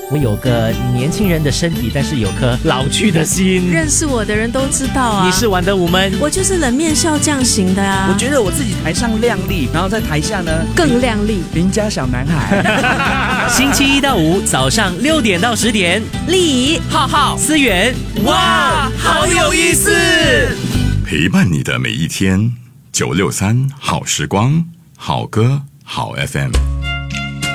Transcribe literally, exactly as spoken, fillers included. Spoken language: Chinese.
我有个年轻人的身体，但是有颗老去的心。 认识我的人都知道啊。 你是玩得无门， 我就是冷面笑匠型的啊。 我觉得我自己台上亮丽，然后在台下呢更亮丽， 邻家小男孩。 星期一到五早上六点到十点， 丽怡、 浩浩、思源，哇，好有意思！ 陪伴你的每一天，九六三好时光，好歌好 F M。